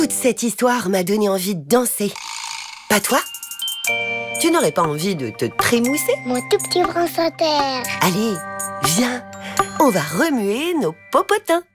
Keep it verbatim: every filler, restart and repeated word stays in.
Toute cette histoire m'a donné envie de danser. Pas toi? Tu n'aurais pas envie de te trémousser? Mon tout petit brin sur terre. Allez, viens, on va remuer nos popotins.